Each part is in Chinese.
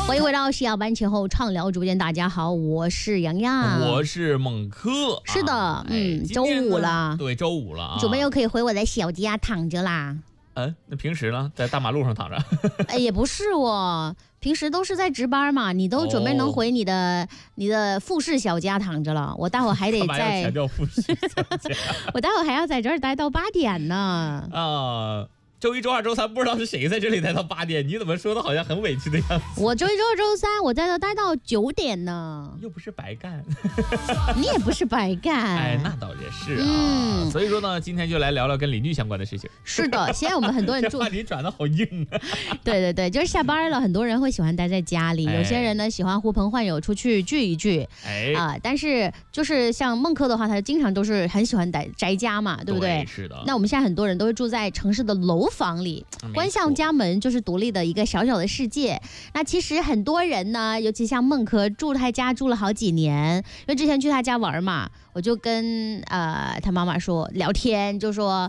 欢迎回到下班前后畅聊直播间，大家好，我是洋洋， 我是猛科。 是的，周五了， 对，周五了啊， 准备又可以回我的小家躺着啦。 那平时呢，在大马路上躺着？ 也不是我，平时都是在值班嘛。你都准备能回你的复式小家躺着了，我待会儿还得在。 强调复式小家。 我待会儿还要在这儿待到8点呢。 周一、周二、周三不知道是谁在这里待到8点，你怎么说的好像很委屈的样子？ 我周一、周二、周三我在这待到9点呢。 又不是白干， 你也不是白干。 那倒也是啊。所以说呢，今天就来聊聊跟邻居相关的事情。 是的，现在我们很多人这话题转得好硬啊。 对，就是下班了，很多人会喜欢待在家里，有些人呢喜欢呼朋唤友出去聚一聚。但是就是像孟科的话，他经常都是很喜欢宅家嘛，对不对？ 是的。 那我们现在很多人都是住在城市的楼房里，关上家门就是独立的一个小小的世界。那其实很多人呢，尤其像孟科住他家住了好几年，因为之前去他家玩嘛，我就跟他妈妈说聊天，就说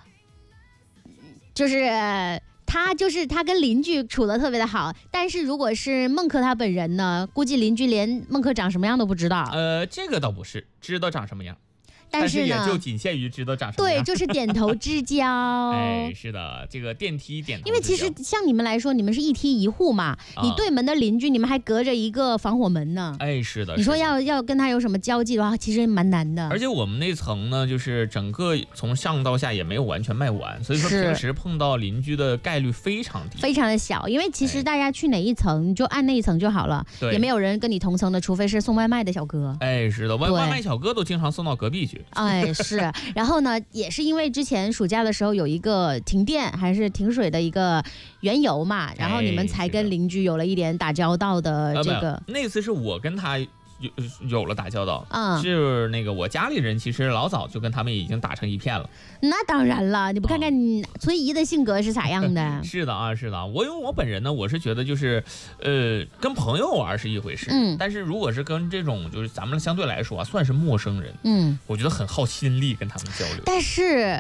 他跟邻居处得特别的好，但是如果是孟科他本人呢，估计邻居连孟科长什么样都不知道。 这个倒不是，知道长什么样。 但是也就仅限于知道长什么样。 对，就是点头之交。 是的，这个电梯点头之交。 因为其实像你们来说，你们是一梯一户嘛，你对门的邻居，你们还隔着一个防火门呢。 是的。 你说要跟他有什么交际的话，其实蛮难的。 而且我们那层呢，就是整个从上到下也没有完全卖完，所以说平时碰到邻居的概率非常低， 非常的小。因为其实大家去哪一层，你就按那一层就好了，也没有人跟你同层的，除非是送外卖的小哥。 是的，外卖小哥都经常送到隔壁去。 是，然后呢，也是因为之前暑假的时候有一个停电还是停水的一个缘由嘛，然后你们才跟邻居有了一点打交道的这个。 那次是我跟他有了打交道，是那个我家里人其实老早就跟他们已经打成一片了。 那当然了，你不看看你崔姨的性格是啥样的？ 是的，因为我本人呢，我是觉得就是跟朋友玩是一回事，但是如果是跟这种就是咱们相对来说算是陌生人，我觉得很耗心力跟他们交流。 但是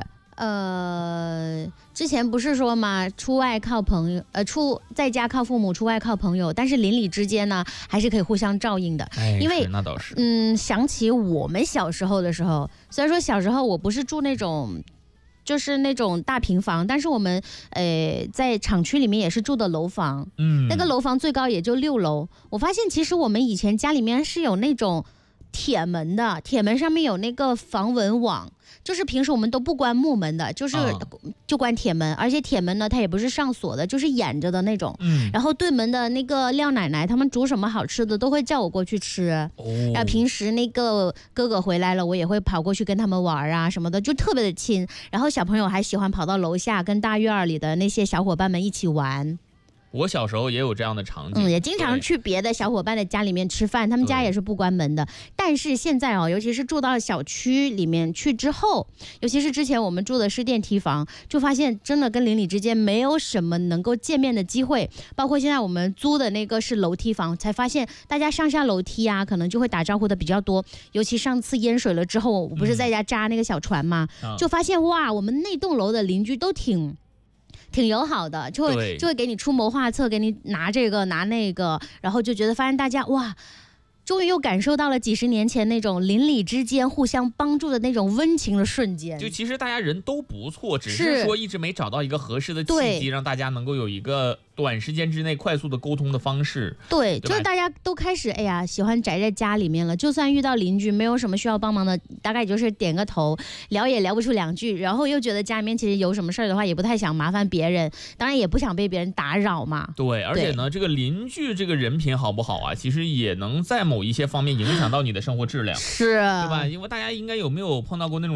之前不是说嘛，出外靠朋友，在家靠父母，出外靠朋友，但是邻里之间呢，还是可以互相照应的。因为那倒是， 想起我们小时候的时候，虽然说小时候我不是住那种，就是那种大平房，但是我们在厂区里面也是住的楼房，那个楼房最高也就6楼。我发现其实我们以前家里面是有那种铁门的，铁门上面有那个防蚊网。就是平时我们都不关木门的，就关铁门，而且铁门呢它也不是上锁的，就是掩着的那种。然后对门的那个廖奶奶他们煮什么好吃的都会叫我过去吃。然后平时那个哥哥回来了，我也会跑过去跟他们玩啊什么的，就特别的亲。然后小朋友还喜欢跑到楼下跟大院里的那些小伙伴们一起玩。 我小时候也有这样的场景， 也经常去别的小伙伴的家里面吃饭，他们家也是不关门的。但是现在尤其是住到小区里面去之后，尤其是之前我们住的是电梯房，就发现真的跟邻里之间没有什么能够见面的机会。包括现在我们租的那个是楼梯房，才发现大家上下楼梯啊，可能就会打招呼的比较多。尤其上次淹水了之后，我不是在家扎那个小船嘛，就发现哇，我们那栋楼的邻居都挺友好的，就会给你出谋划策，给你拿这个拿那个，然后就觉得发现大家哇，终于又感受到了几10年前那种邻里之间互相帮助的那种温情的瞬间。 就其实大家人都不错，只是说一直没找到一个合适的契机，让大家能够有一个短时间之内快速的沟通的方式。对， 就是大家都开始喜欢宅在家里面了，就算遇到邻居没有什么需要帮忙的，大概就是点个头，聊也聊不出2句，然后又觉得家里面其实有什么事儿的话也不太想麻烦别人，当然也不想被别人打扰嘛。 对，而且呢这个邻居这个人品好不好啊，其实也能在某一些方面影响到你的生活质量， 是， 对吧？因为大家应该有没有碰到过那种